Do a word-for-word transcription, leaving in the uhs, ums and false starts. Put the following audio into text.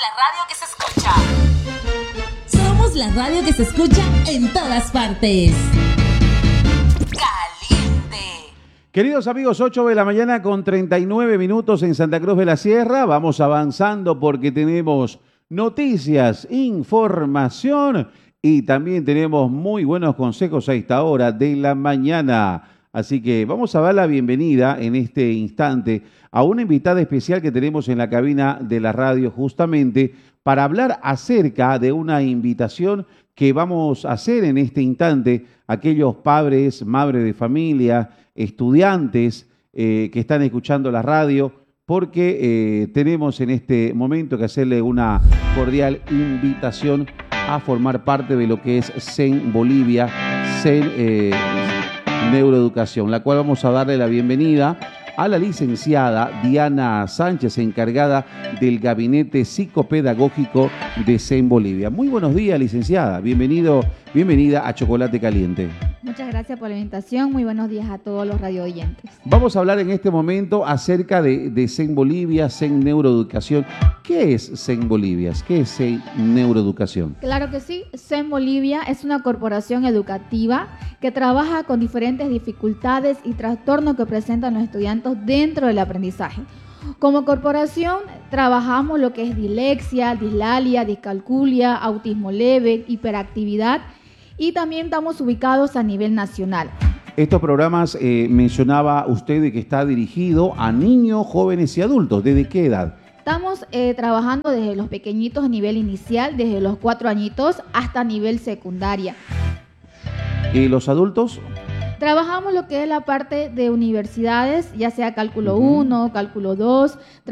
la radio que se escucha. Somos la radio que se escucha en todas partes. Caliente. Queridos amigos, ocho de la mañana con treinta y nueve minutos en Santa Cruz de la Sierra. Vamos avanzando porque tenemos noticias, información y también tenemos muy buenos consejos a esta hora de la mañana. Así que vamos a dar la bienvenida en este instante a una invitada especial que tenemos en la cabina de la radio justamente para hablar acerca de una invitación que vamos a hacer en este instante a aquellos padres, madres de familia, estudiantes eh, que están escuchando la radio, porque eh, tenemos en este momento que hacerle una cordial invitación a formar parte de lo que es C E N Bolivia, C E N eh, Neuroeducación, la cual vamos a darle la bienvenida a la licenciada Diana Sánchez, encargada del Gabinete Psicopedagógico de C E N Bolivia. Muy buenos días, licenciada. Bienvenido, bienvenida a Chocolate Caliente. Muchas gracias por la invitación. Muy buenos días a todos los radio oyentes. Vamos a hablar en este momento acerca de, de C E N Bolivia, C E N Neuroeducación. ¿Qué es C E N Bolivia? ¿Qué es C E N Neuroeducación? Claro que sí. C E N Bolivia es una corporación educativa que trabaja con diferentes dificultades y trastornos que presentan los estudiantes dentro del aprendizaje. Como corporación trabajamos lo que es dislexia, dislalia, discalculia, autismo leve, hiperactividad y también estamos ubicados a nivel nacional. Estos programas eh, mencionaba usted de que está dirigido a niños, jóvenes y adultos. ¿Desde qué edad? Estamos eh, trabajando desde los pequeñitos a nivel inicial, desde los cuatro añitos hasta nivel secundaria. ¿Y los adultos? Trabajamos lo que es la parte de universidades, ya sea cálculo uno, uh-huh. cálculo dos.